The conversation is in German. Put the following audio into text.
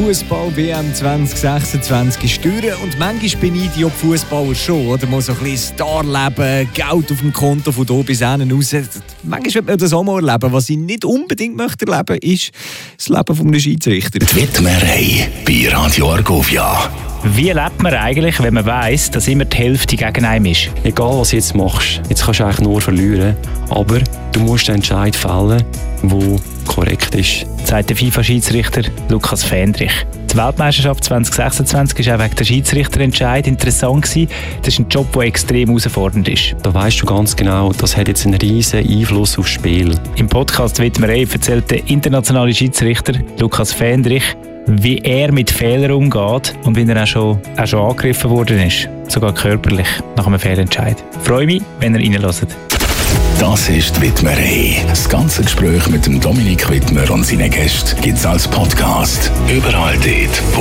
Fußball-WM 2026 ist durch und manchmal beneide ich die Fußballer schon. Oder mal so ein bisschen Starleben, Geld auf dem Konto von hier bis hinten raus. Manchmal will man das auch mal erleben. Was ich nicht unbedingt möchte erleben, ist das Leben eines Schiedsrichters. Die Widmerei bei Radio Argovia. Wie lebt man eigentlich, wenn man weiss, dass immer die Hälfte gegen einen ist? Egal was du jetzt machst, jetzt kannst du eigentlich nur verlieren. Aber du musst den Entscheid fällen, der korrekt ist. Sagt der FIFA-Schiedsrichter Lukas Fendrich. Die Weltmeisterschaft 2026 war auch wegen der Schiedsrichterentscheid interessant gewesen. Das ist ein Job, der extrem herausfordernd ist. Da weisst du ganz genau, das hat jetzt einen riesen Einfluss aufs Spiel. Im Podcast «Widmerei» erzählt der internationale Schiedsrichter Lukas Fendrich, wie er mit Fehlern umgeht und wie er auch schon angegriffen worden ist. Sogar körperlich, nach einem Fehlentscheid. Ich freue mich, wenn ihr reinhört. Das ist die Widmerei. Das ganze Gespräch mit dem Dominik Widmer und seinen Gästen gibt es als Podcast. Überall dort, wo